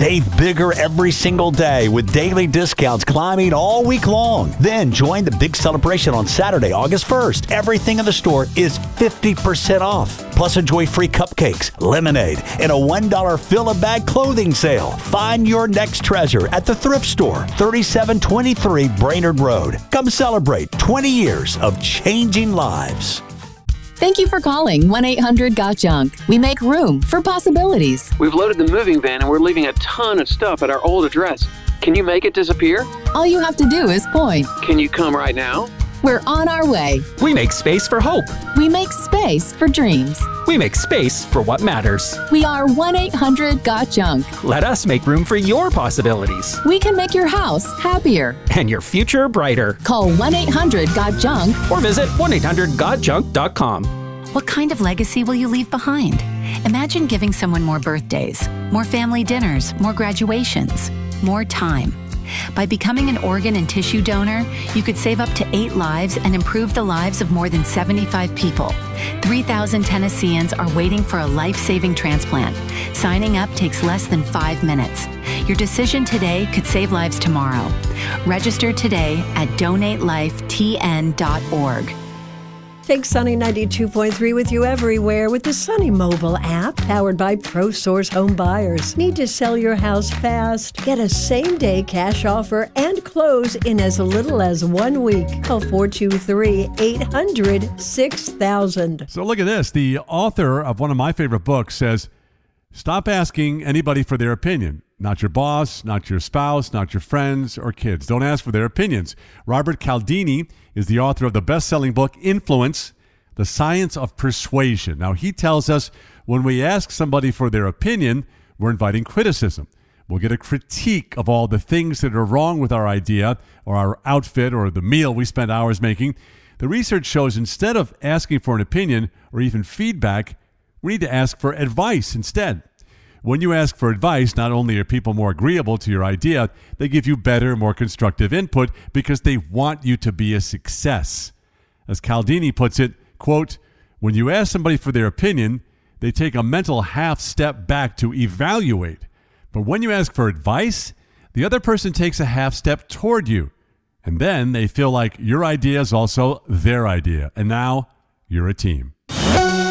Save bigger every single day with daily discounts climbing all week long. Then join the big celebration on Saturday, August 1st. Everything in the store is 50% off. Plus, enjoy free cupcakes, lemonade, and a $1 fill-a-bag clothing sale. Find your next treasure at the thrift store, 3723 Brainerd Road. Come celebrate 20 years of changing lives. Thank you for calling 1-800-GOT-JUNK. We make room for possibilities. We've loaded the moving van and we're leaving a ton of stuff at our old address. Can you make it disappear? All you have to do is point. Can you come right now? We're on our way. We make space for hope. We make space for dreams. We make space for what matters. We are 1-800-GOT-JUNK. Let us make room for your possibilities. We can make your house happier. And your future brighter. Call 1-800-GOT-JUNK. Or visit 1-800-GOT-JUNK.com. What kind of legacy will you leave behind? Imagine giving someone more birthdays, more family dinners, more graduations, more time. By becoming an organ and tissue donor, you could save up to 8 lives and improve the lives of more than 75 people. 3,000 Tennesseans are waiting for a life-saving transplant. Signing up takes less than 5 minutes. Your decision today could save lives tomorrow. Register today at donatelifetn.org. Take Sunny 92.3 with you everywhere with the Sunny mobile app powered by ProSource Home Buyers. Need to sell your house fast? Get a same-day cash offer and close in as little as 1 week. Call 423-800-6000. So look at this. The author of one of my favorite books says, stop asking anybody for their opinion. Not your boss, not your spouse, not your friends or kids. Don't ask for their opinions. Robert Cialdini is the author of the best-selling book, Influence, The Science of Persuasion. Now, he tells us when we ask somebody for their opinion, we're inviting criticism. We'll get a critique of all the things that are wrong with our idea or our outfit or the meal we spent hours making. The research shows instead of asking for an opinion or even feedback, we need to ask for advice instead. When you ask for advice, not only are people more agreeable to your idea, they give you better, more constructive input because they want you to be a success. As Cialdini puts it, quote, when you ask somebody for their opinion, they take a mental half step back to evaluate. But when you ask for advice, the other person takes a half step toward you. And then they feel like your idea is also their idea. And now you're a team.